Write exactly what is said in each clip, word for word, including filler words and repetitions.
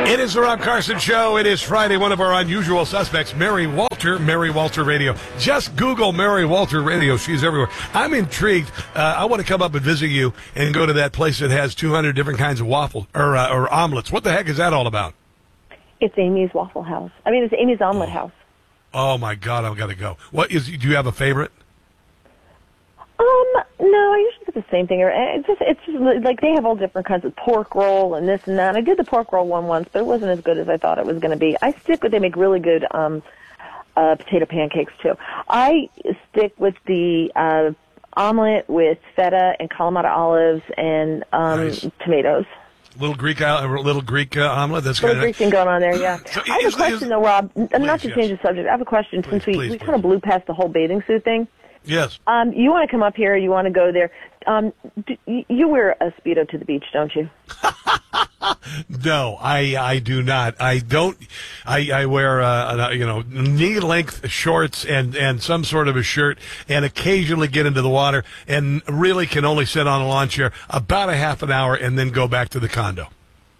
It is the Rob Carson Show. It is Friday. One of our unusual suspects, Mary Walter, Mary Walter Radio. Just Google Mary Walter Radio. She's everywhere. I'm intrigued. Uh, I want to come up and visit you and go to that place that has two hundred different kinds of waffles or, uh, or omelets. What the heck is that all about? It's Amy's Waffle House. I mean, it's Amy's Omelet House. Oh, my God. I've got to go. What is? Do you have a favorite? Um, no, I usually get the same thing. It's just, it's just like they have all different kinds of pork roll and this and that. I did the pork roll one once, but it wasn't as good as I thought it was going to be. I stick with, they make really good um, uh, potato pancakes, too. I stick with the uh, omelet with feta and Kalamata olives and um, nice. tomatoes. Little Greek, uh, little Greek uh, omelet. That's little good. Greek thing going on there, yeah. So I have is, a question, is, though, Rob. Please, not to yes. change the subject. I have a question please, since we, please, we please. kind of blew past the whole bathing suit thing. Yes. Um, you want to come up here? You want to go there? Um, do, you wear a Speedo to the beach, don't you? No, I I do not. I don't. I, I wear uh, you know knee length shorts and and some sort of a shirt, and occasionally get into the water, and really can only sit on a lawn chair about a half an hour, and then go back to the condo.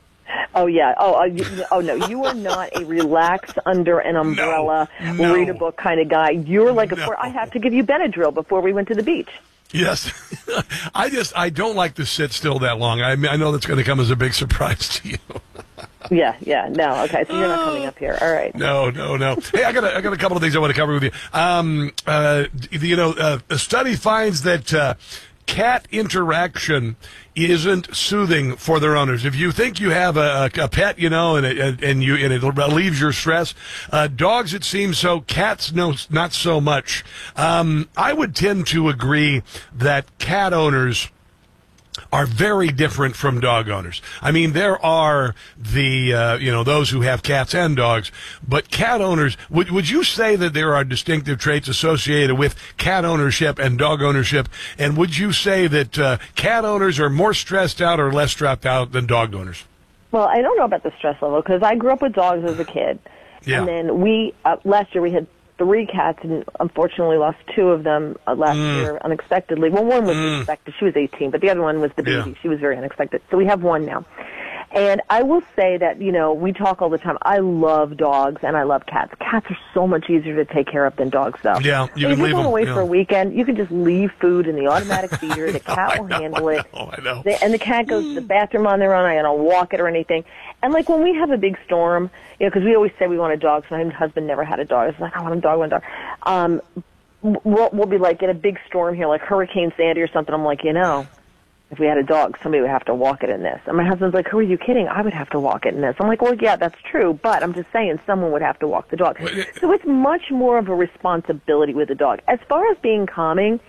Oh, yeah. Oh, uh, you, oh no. You are not a relax under an umbrella, no, no, read a book kind of guy. You're like, a no. poor, I have to give you Benadryl before we went to the beach. Yes. I just, I don't like to sit still that long. I mean, I know that's going to come as a big surprise to you. Yeah, yeah. No, okay. So you're not coming up here. All right. No, no, no. Hey, I got a, I got a couple of things I want to cover with you. Um, uh, you know, uh, a study finds that uh, cat interaction isn't soothing for their owners. If you think you have a, a pet, you know, and it, and you and it relieves your stress, uh, dogs it seems so. Cats, no, not so much. Um, I would tend to agree that cat owners are very different from dog owners. I mean, there are the, uh, you know, those who have cats and dogs, but cat owners, would, would you say that there are distinctive traits associated with cat ownership and dog ownership? And would you say that uh, cat owners are more stressed out or less stressed out than dog owners? Well, I don't know about the stress level because I grew up with dogs as a kid. Yeah. And then we, uh, last year we had three cats, and unfortunately lost two of them uh, last mm. year unexpectedly. Well, one was mm. expected. She was eighteen, but the other one was the baby. Yeah. She was very unexpected. So we have one now. And I will say that, you know, we talk all the time. I love dogs and I love cats. Cats are so much easier to take care of than dogs, though. Yeah, you if can leave you're going them away yeah. for a weekend, you can just leave food in the automatic feeder. The know, cat will know, handle it. I know, I know. They, and the cat goes to the bathroom on their own. I don't walk it or anything. And, like, when we have a big storm, you know, because we always say we want a dog. So my husband never had a dog. It's like, I want a dog, I want a dog. Um, we'll, we'll be, like, in a big storm here, like Hurricane Sandy or something. I'm like, you know, if we had a dog, somebody would have to walk it in this. And my husband's like, who are you kidding? I would have to walk it in this. I'm like, well, yeah, that's true, but I'm just saying someone would have to walk the dog. So it's much more of a responsibility with the dog. As far as being calming,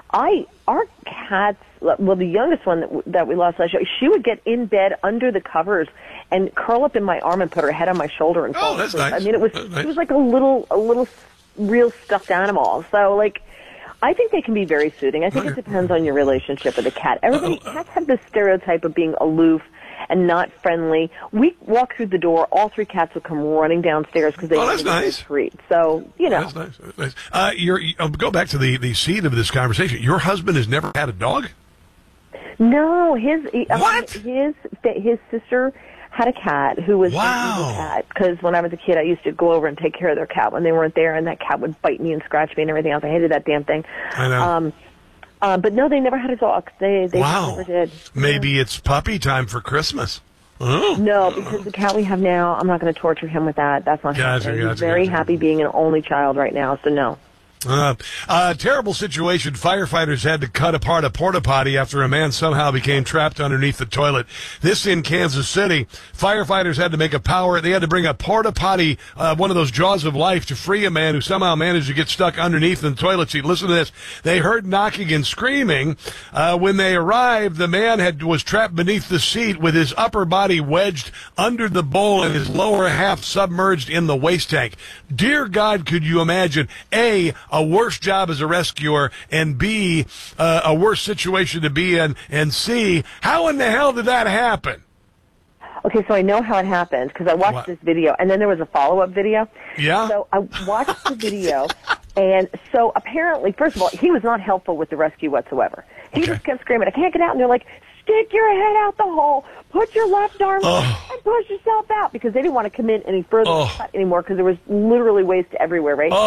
I our cats, well, the youngest one that, that we lost last year, she would get in bed under the covers and curl up in my arm and put her head on my shoulder and fall oh, that's asleep. nice. I mean, it was nice. it was like a little a little real stuffed animal. So, like, I think they can be very soothing. I think it depends on your relationship with a cat. Everybody, uh, uh, cats have this stereotype of being aloof and not friendly. We walk through the door, all three cats will come running downstairs because they oh, want that's to get nice. a treat. So, you know. That's nice. That's nice. Uh, you're, you, uh, go back to the, the seed of this conversation. Your husband has never had a dog? No, his what? Um, his his sister had a cat who was wow. a cat because when I was a kid, I used to go over and take care of their cat when they weren't there, and that cat would bite me and scratch me and everything else. I hated that damn thing. I know. Um, uh, but no, they never had a dog. They they wow. never did. Maybe yeah. it's puppy time for Christmas. Oh. No, because the cat we have now, I'm not going to torture him with that. That's not gotcha, happening. gotcha, He's very gotcha. happy being an only child right now, so no. Uh, uh, terrible situation. Firefighters had to cut apart a porta potty after a man somehow became trapped underneath the toilet. This in Kansas City. Firefighters had to make a power. They had to bring a porta potty, uh, one of those jaws of life, to free a man who somehow managed to get stuck underneath the toilet seat. Listen to this. They heard knocking and screaming. Uh, when they arrived, the man had was trapped beneath the seat with his upper body wedged under the bowl and his lower half submerged in the waste tank. Dear God, could you imagine A, a worse job as a rescuer, and B, uh, a worse situation to be in, and C, how in the hell did that happen? Okay, so I know how it happened because I watched what? this video, and then there was a follow-up video. Yeah? So I watched the video, and so apparently, first of all, he was not helpful with the rescue whatsoever. He okay. just kept screaming, I can't get out, and they're like, stick your head out the hole, put your left arm, oh. and push yourself out, because they didn't want to come in any further Oh. cut anymore because there was literally waste everywhere, right? Oh.